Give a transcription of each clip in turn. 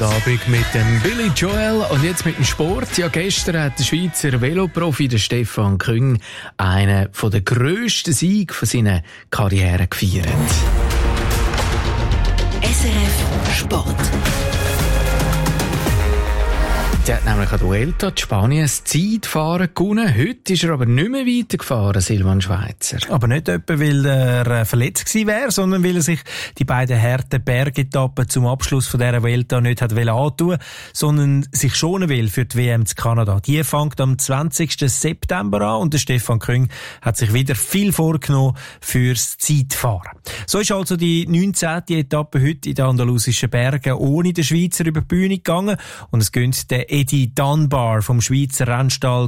Abend mit dem Billy Joel und jetzt mit dem Sport. Ja, gestern hat der Schweizer Veloprofi der Stefan Küng einen der grössten Siege von seiner Karriere gefeiert. SRF Sport. Der hat nämlich an der Vuelta in Spanien das Zeitfahren gewonnen. Heute ist er aber nicht mehr weitergefahren, Silvan Schweizer. Aber nicht etwa, weil er verletzt gewesen wäre, sondern weil er sich die beiden harten Bergetappen zum Abschluss von dieser Vuelta nicht hat antun, sondern sich schonen will für die WM in Kanada. Die fängt am 20. September an und der Stefan Küng hat sich wieder viel vorgenommen fürs Zeitfahren. So ist also die 19. Etappe heute in den andalusischen Bergen ohne den Schweizer über die Bühne gegangen und es gönnt der Eddie Dunbar vom Schweizer Rennstall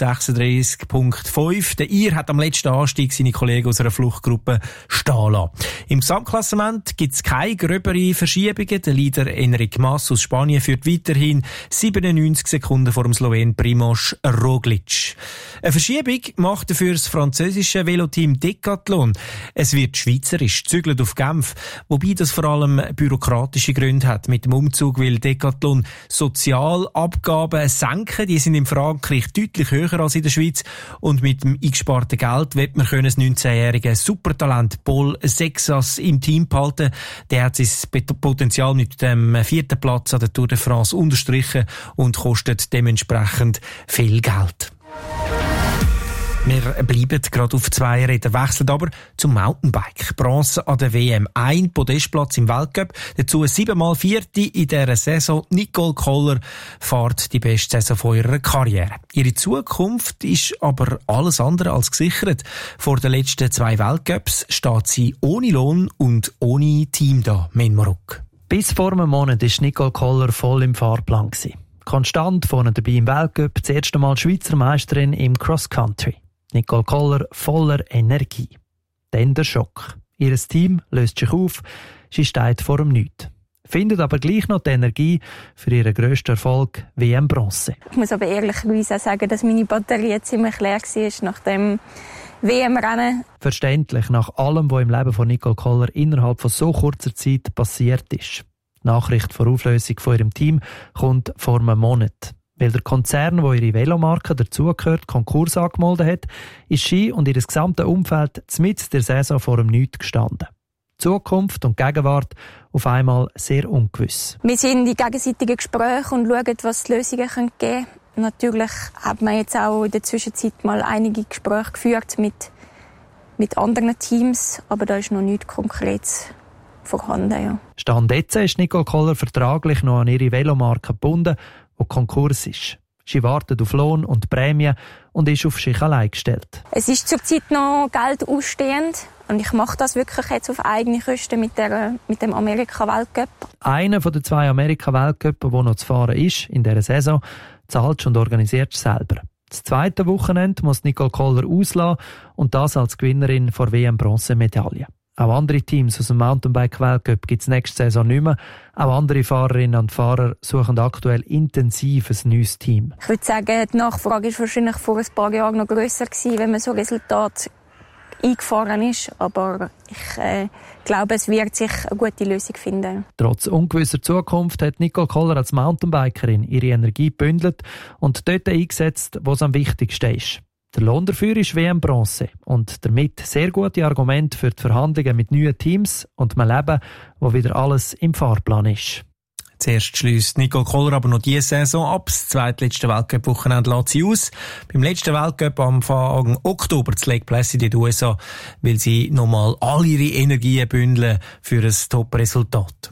Q36.5. Der Ir hat am letzten Anstieg seine Kollegen aus einer Fluchtgruppe stehen lassen. Im Gesamtklassement gibt es keine gröbere Verschiebungen. Der Leader Enric Mas aus Spanien führt weiterhin 97 Sekunden vor dem Slowen Primož Roglič. Eine Verschiebung macht dafür das französische Veloteam Decathlon. Es wird schweizerisch, zügelt auf Genf, wobei das vor allem bürokratische Gründe hat. Mit dem Umzug will Decathlon Sozialabgaben senken. Die sind in Frankreich deutlich höher als in der Schweiz. Und mit dem eingesparten Geld wird man das 19-jährige Supertalent Paul Sexas im Team behalten. Der hat sein Potenzial mit dem 4. Platz an der Tour de France unterstrichen und kostet dementsprechend viel Geld. Wir bleiben gerade auf zwei Rädern, wechseln aber zum Mountainbike. Bronze an der WM, ein Podestplatz im Weltcup, dazu 7-mal Vierte in dieser Saison. Nicole Koller fährt die beste Saison von ihrer Karriere. Ihre Zukunft ist aber alles andere als gesichert. Vor den letzten 2 Weltcups steht sie ohne Lohn und ohne Team da, Menmarok. Bis vor einem Monat war Nicole Koller voll im Fahrplan. Konstant vorne dabei im Weltcup, das erste Mal Schweizer Meisterin im Cross-Country. Nicole Koller voller Energie. Dann der Schock. Ihr Team löst sich auf, sie steht vor dem Nichts. Findet aber gleich noch die Energie für ihren grössten Erfolg, WM Bronze. Ich muss aber ehrlicherweise auch sagen, dass meine Batterie ziemlich leer war nach dem WM-Rennen. Verständlich, nach allem, was im Leben von Nicole Koller innerhalb von so kurzer Zeit passiert ist. Die Nachricht von Auflösung von ihrem Team kommt vor einem Monat. Weil der Konzern, wo ihre Velomarke dazugehört, Konkurs angemeldet hat, ist sie und ihr gesamtes Umfeld mitten der Saison vor dem Nichts gestanden. Zukunft und Gegenwart auf einmal sehr ungewiss. Wir sind in gegenseitigen Gesprächen und schauen, was die Lösungen geben können. Natürlich hat man jetzt auch in der Zwischenzeit mal einige Gespräche geführt mit anderen Teams, aber da ist noch nichts Konkretes vorhanden. Ja. Stand jetzt ist Nicole Koller vertraglich noch an ihre Velomarke gebunden, wo Konkurs ist. Sie wartet auf Lohn und Prämie und ist auf sich allein gestellt. Es ist zurzeit noch Geld ausstehend und ich mache das wirklich jetzt auf eigene Kosten mit dem Amerika-Weltcup. Einer von den 2 Amerika-Weltcupen, der noch zu fahren ist in dieser Saison, zahlst und organisierst selber. Das zweite Wochenende muss Nicole Koller auslassen und das als Gewinnerin der WM-Bronzemedaille. Auch andere Teams aus dem Mountainbike-Weltcup gibt es nächste Saison nicht mehr. Auch andere Fahrerinnen und Fahrer suchen aktuell intensiv ein neues Team. Ich würde sagen, die Nachfrage war wahrscheinlich vor ein paar Jahren noch grösser gewesen, wenn man so Resultat eingefahren ist. Aber ich glaube, es wird sich eine gute Lösung finden. Trotz ungewisser Zukunft hat Nicole Koller als Mountainbikerin ihre Energie gebündelt und dort eingesetzt, wo es am wichtigsten ist. Der Lohn dafür ist WM Bronze und damit sehr gute Argumente für die Verhandlungen mit neuen Teams und einem Leben, wo wieder alles im Fahrplan ist. Zuerst schliesst Nicole Koller aber noch diese Saison ab. Das zweitletzte Weltcup-Wochenende lässt sie aus. Beim letzten Weltcup am Anfang Oktober zu Lake Placid in den USA will sie nochmal all ihre Energien bündeln für ein Top-Resultat.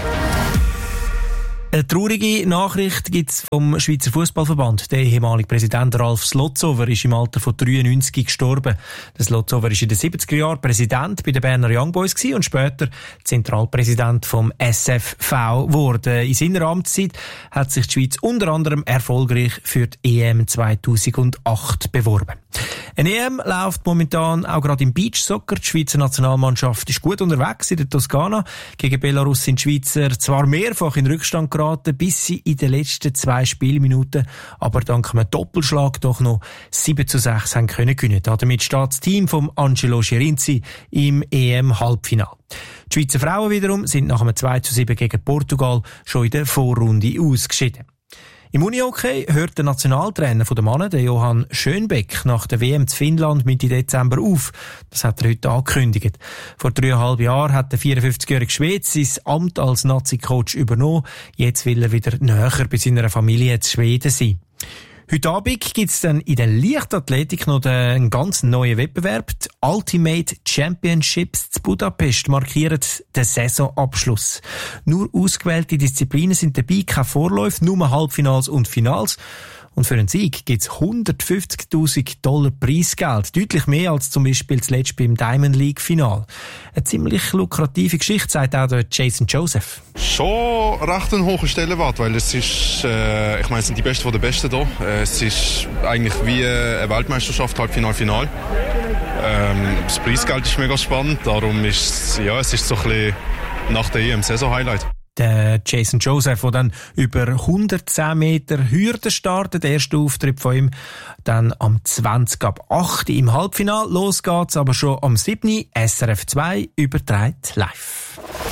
Eine traurige Nachricht gibt es vom Schweizer Fußballverband. Der ehemalige Präsident Ralf Slotzover ist im Alter von 93 gestorben. Der Slotzover ist in den 70er Jahren Präsident bei den Berner Young Boys gewesen und später Zentralpräsident vom SFV geworden. In seiner Amtszeit hat sich die Schweiz unter anderem erfolgreich für die EM 2008 beworben. Eine EM läuft momentan auch gerade im Beachsoccer. Die Schweizer Nationalmannschaft ist gut unterwegs in der Toskana. Gegen Belarus sind die Schweizer zwar mehrfach in Rückstand geraten, bis sie in den letzten 2 Spielminuten, aber dank einem Doppelschlag doch noch 7:6 haben können gewinnen. Damit steht das Team von Angelo Schirinzi im EM-Halbfinale. Die Schweizer Frauen wiederum sind nach einem 2:7 gegen Portugal schon in der Vorrunde ausgeschieden. Im Unihockey hört der Nationaltrainer der Männer, der Johann Schönbeck, nach der WM zu Finnland Mitte Dezember auf. Das hat er heute angekündigt. Vor 3,5 Jahren hat der 54-jährige Schwede sein Amt als Nazi-Coach übernommen. Jetzt will er wieder näher bei seiner Familie zu Schweden sein. Heute Abend gibt's dann in der Leichtathletik noch einen ganz neuen Wettbewerb. Die Ultimate Championships zu Budapest markieren den Saisonabschluss. Nur ausgewählte Disziplinen sind dabei, keine Vorläufe, nur Halbfinals und Finals. Und für einen Sieg gibt's $150.000 Preisgeld. Deutlich mehr als zum Beispiel zuletzt beim Diamond League Final. Eine ziemlich lukrative Geschichte, sagt auch der Jason Joseph. Schon recht ein hoher Stellenwert, weil es ist, ich meine, es sind die Besten von den Besten da. Es ist eigentlich wie eine Weltmeisterschaft, Halbfinal, Final. Das Preisgeld ist mega spannend, darum ist es ist so ein bisschen nach der EM Saison-Highlight. Der Jason Joseph, der dann über 110 Meter Hürde startet, der erste Auftritt von ihm, dann am 20:08 im Halbfinale. Los geht's aber schon am 7. SRF 2 überträgt live.